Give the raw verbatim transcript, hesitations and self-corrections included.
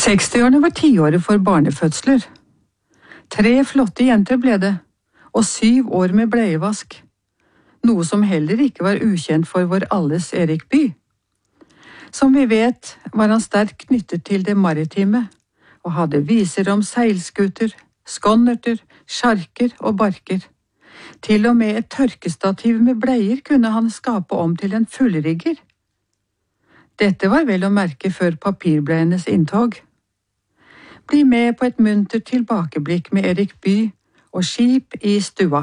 sekstiårene var tiåret for barnefødsler. Tre flotte jenter ble det, og syv år med bleievask. Noe som heller ikke var ukjent for vår alles Erik Bye. Som vi vet, var han sterkt knyttet til det maritime, og hadde viser om seilskuter, skonnerter, sjarker og barker. Til og med et tørkestativ med bleier kunne han skape om til en fullrigger. Dette var vel å merke før papirbleienes inntog. Bli med på et muntert tilbakeblikk med Erik Bye og skip i stua.